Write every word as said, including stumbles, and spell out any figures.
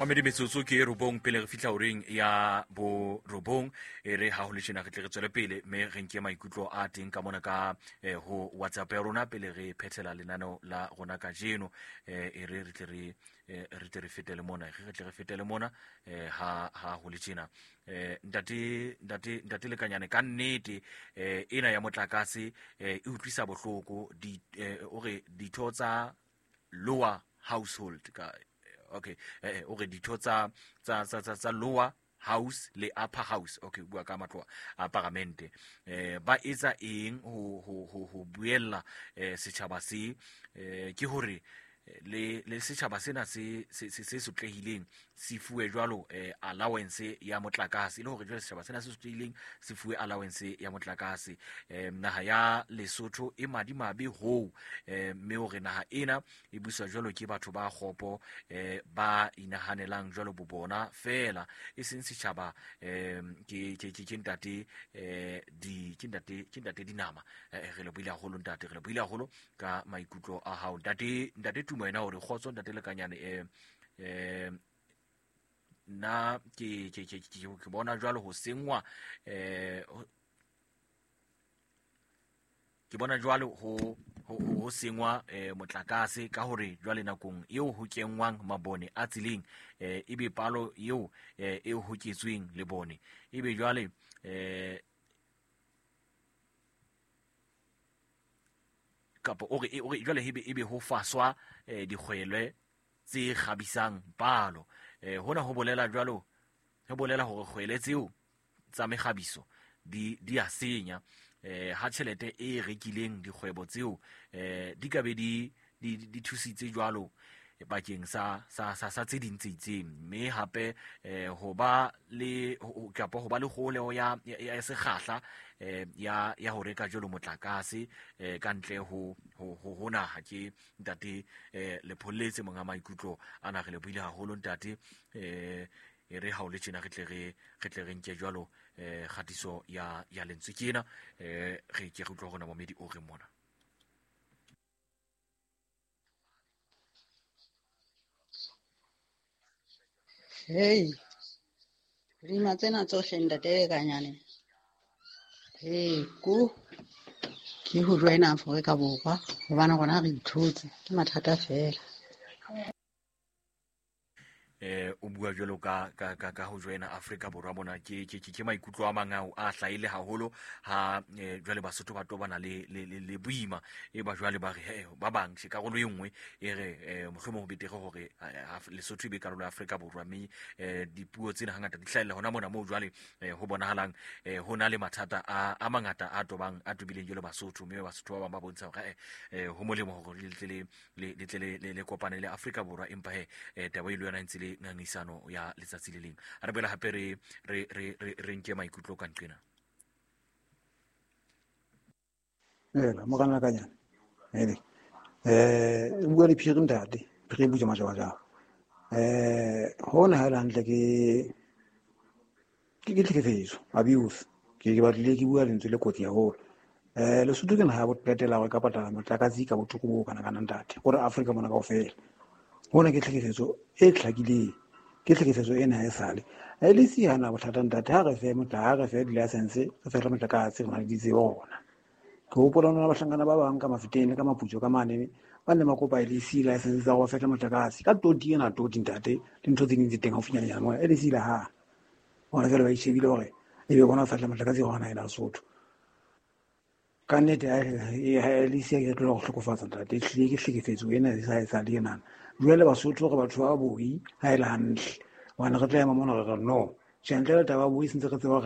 Mohamedi metsotso ke robong pele re fitla oreng ya bo robong e re ha ho le tjena re tle re tswele pele me re nke maikutlo a teng ka mona ka eh, ho WhatsApp ya rona pele re phethela lenano la rona ka jeno eh, e re re tle re eh, re tle re fetele mona re tle re fetele mona eh, ha ha ho le tjena eh ntate ntate ntate le kanyane ka nnete eh ena ya motlakase eh e utlwisa bohloko di eh, ore ditho tsa lower household ka okay eh ore ditho tsa tsa tsa tsa lower house le upper house okay bua ka matlo a parliamente eh ba etsa eng ho ho ho buella eh setjhaba se eh ke hore le le setjhaba sena se se se sotlehileng se fuwe jwalo eh, allowance ya motlakase le hore jwale setjhaba sena se sotlehileng se fuwe allowance ya motlakase eh, naha ya Lesotho e madimabe ho eh, mme hore naha ena e buswa jwalo ke batho ba kgopo eh, ba inahanelang jwalo bobona fela e seng setjhaba eh, ke ke ke ntate eh, di ke ntate ke ntate dinama eh, re le buile haholo ntate re le buile haholo ka maikutlo a hao ntate ntate wena hore khotso ntate le kanyane eh eh na ke ke ke ke bona jwalo ho sengwa eh ke bona jwalo ho ho sengwa eh motlakase ka hore jwale nakong eo ho kenwang mabone a tsileng eh ebe palo eo eh e ho ketsweng le bone ebe jwale eh kapo ore ore jwale hebe ebe ho faswa eh, dikgwelwe tse kgabisang palo eh, hona ho bolela jwalo ho bolela hore kgwele tseo tsa mekgabiso di di a senya eh, ha tjhelete e rekileng dikgwebo tseo eh, di ka be di di, di thusitse jwalo bakeng sa sa sa sa tse ding tse itseng mme hape eh, ho ba le ho kapo ho ba le kgoleho ya ya sekgahla eh, ya ya ho reka jolo motlakase eh, ka ntle ho ho hona ha ke ntate eh, le pholletse monga maikutlo ana re le buile haholo ntate eh e re ha o le tjena re tle re re tle re nke jwalo eh khatiso ya ya lentswe kena eh re ke re tlo gona momedi o re mona. Hey, rima tsena tsohle ntate kanyane. Hey, ku ke ho joina Afrika Borwa hobane rona re ithutse ke mathata fela. eh o bua jwalo ka ka ka ka ho joina Afrika Borwa mona ke ke ke maikutlo a mangau a hlaile haholo ha jwale Basotho ba tobana le le le buima e ba jwale ba re he ba bang se karolo e nngwe e re mohlomong ho betere hore Lesotho e be karolo ya Afrika Borwa mme dipuo tsena hangata di hlaile hona mona mo jwale ho bonahalang ho na le mathata a mangata a tobang a tobileng jwalo Basotho mme Basotho ba bang ba bontsha hore eh ho molemo hore le tle le le tle le kopane le Afrika Borwa empa he taba ile yona ntse ngangisano ya letsatsi le leng a re bela hape re re re re nke maikutlo ka nqena eh la mo kana kanya ene eh bua di phiri ntate re bua ma jawa jawa eh hona ha la ntle ke ke ke tlhekefetso abuse ke ke batlile ke bua lentswe le kotsi ya hore eh le Lesotho ke na ha botletela go ka patala motlakase ka botuku bo kana kana ntate gore Afrika mona ka ofela hona ke tlhekefetso e tlhakileng ke tlhekefetso ena e sale e le si hana botlhata ntate ha re fe motla ha re fe license re fe re motlakase re na di tse bona ke hopola nna ba hlangana ba bang ka mafiteng ka maputso ka mane ba ne makopa ile si license za go feta motlakase ka toti ena toti ntate dintho tse ding tse teng haufinyana ya mo e le si la ha bona fela ba itshebile hore e be bona fetla motlakase gona ena Lesotho ka nnete ha le si ya ke tlo go hlokofatsa ntate e hlile ke hlekefetso ena e sa e sa le ena jwale Basotho re batho ba boi ha ile hantle wana re tla ema mona re no tjantla taba boi sentse re tseba